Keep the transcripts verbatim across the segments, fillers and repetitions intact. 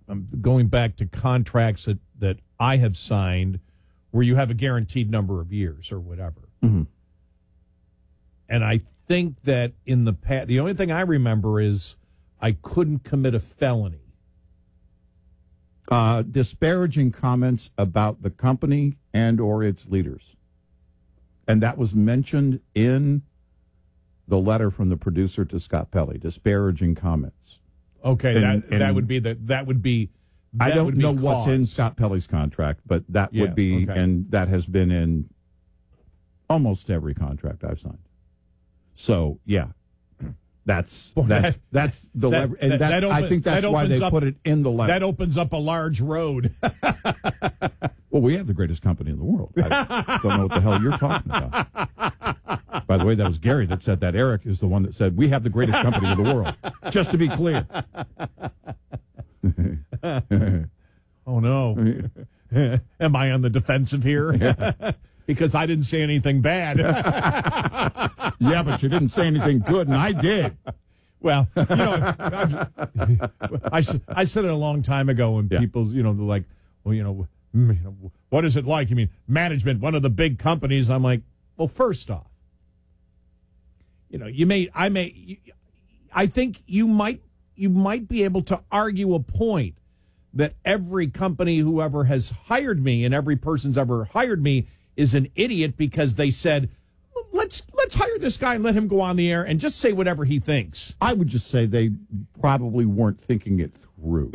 I'm going back to contracts that, that I have signed where you have a guaranteed number of years or whatever. Mm-hmm. And I think that in the past, the only thing I remember is I couldn't commit a felony. Uh, disparaging comments about the company and or its leaders. And that was mentioned in the letter from the producer to Scott Pelley, disparaging comments. Okay, and, that and that would be the that would be. That I don't would be know cause. what's in Scott Pelley's contract, but that Yeah, would be, okay. and that has been in almost every contract I've signed. So yeah, that's Boy, that's that- that's the that- lever, and that- that's that I open- think that's that why they opens up- put it in the letter. That opens up a large road. Well, we have the greatest company in the world. I don't know what the hell you're talking about. By the way, that was Gary that said that. Eric is the one that said we have the greatest company in the world. Just to be clear. Oh no! Am I on the defensive here? Because I didn't say anything bad. Yeah, but you didn't say anything good, and I did. Well, you know, I've, I, s- I said it a long time ago when Yeah. people, you know, they're like, well, you know, mm, you know, what is it like? You mean management, one of the big companies? I'm like, well, first off, you know, you may, I may, you, I think you might, you might be able to argue a point that every company, whoever has hired me and every person's ever hired me is an idiot because they said, let's let's hire this guy and let him go on the air and just say whatever he thinks. I would just say they probably weren't thinking it through.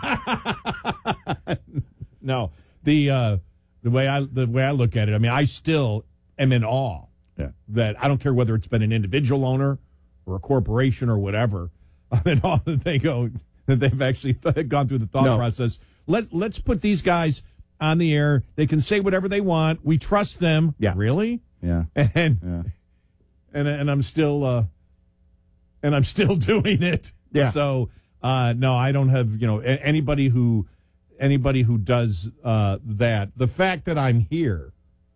No, the uh, the way I the way I look at it, I mean, I still am in awe Yeah. that I don't care whether it's been an individual owner or a corporation or whatever. I'm in awe that they go that they've actually th- gone through the thought No. process. Let let's put these guys on the air. They can say whatever they want. We trust them. Yeah. Really? Yeah. And Yeah. and and I'm still uh, and I'm still doing it. Yeah. So uh, no, I don't have you know a- anybody who anybody who does uh, that. The fact that I'm here,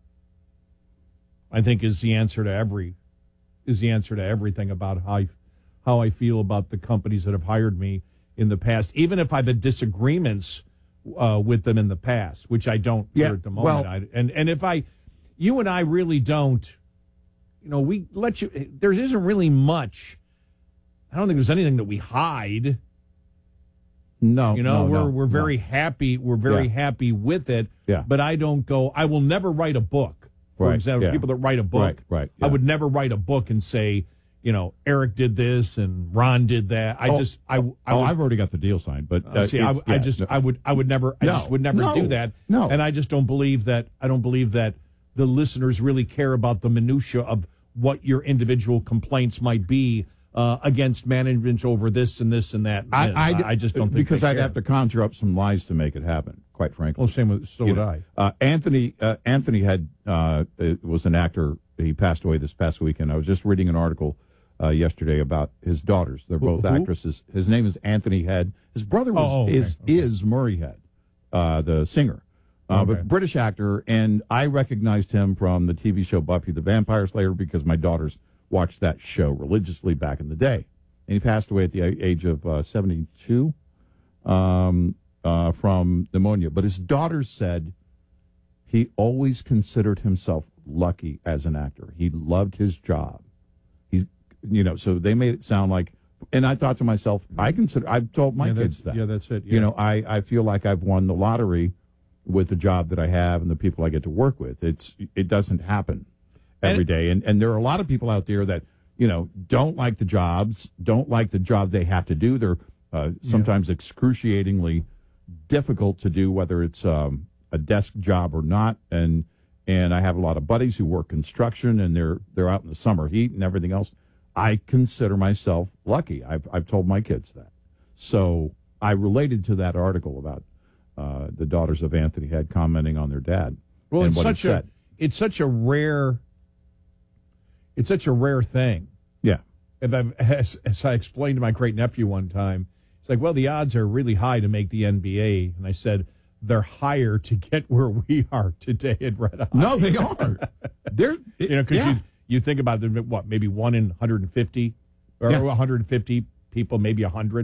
I think, is the answer to every is the answer to everything about how I, how I feel about the companies that have hired me in the past, even if I've had disagreements uh, with them in the past, which I don't Yeah, here at the moment. well- I, and and if I, you and I really don't, you know, we let you. There isn't really much. I don't think there's anything that we hide. No, You know, no, we're no, we're very no. happy. We're very Yeah. happy with it. Yeah. But I don't go. I will never write a book. For Right, example, yeah. people that write a book, Right, right, I yeah. would never write a book and say, you know, Eric did this and Ron did that. I Oh, just, I, I oh, would, I've already got the deal signed, but uh, uh, see, I, it's- I yeah, just, no. I would, I would never, I No, just would never no, do that. no. And I just don't believe that. I don't believe that the listeners really care about the minutia of what your individual complaints might be uh, against management over this and this and that. And this. I, I, I just don't think because they I'd care. have to conjure up some lies to make it happen. Quite frankly. Well, same with so You would know, I. Uh, Anthony uh, Anthony had uh, was an actor. He passed away this past weekend. I was just reading an article uh, yesterday about his daughters. They're both who? actresses. His name is Anthony Head. His brother was Oh, okay, is okay. is Murray Head, uh, the singer, uh, Okay. but British actor. And I recognized him from the T V show Buffy the Vampire Slayer because my daughters watched that show religiously back in the day. And he passed away at the age of uh, seventy-two. Um, uh, from pneumonia. But his daughters said he always considered himself lucky as an actor. He loved his job. He's, you know, so they made it sound like, and I thought to myself, I consider, I've told my Yeah, kids that's- that. yeah, that's it, yeah. You know, I, I feel like I've won the lottery with the job that I have and the people I get to work with. It's, it doesn't happen every And- day. And, and there are a lot of people out there that, you know, don't like the jobs, don't like the job they have to do. They're uh, sometimes excruciatingly difficult to do, whether it's um, a desk job or not. And and I have a lot of buddies who work construction, and they're they're out in the summer heat and everything else. I consider myself lucky. I've I've told my kids that. So I related to that article about uh, the daughters of Anthony Head commenting on their dad. Well, and it's what he such a said. it's such a rare it's such a rare thing. Yeah. If I've, as, as I explained to my great nephew one time, it's like, well, the odds are really high to make the N B A, and I said they're higher to get where we are today at Red Hot. No, they are. They're You know, because yeah. you you think about them, what maybe one in one hundred fifty or Yeah. one hundred fifty people, maybe one hundred.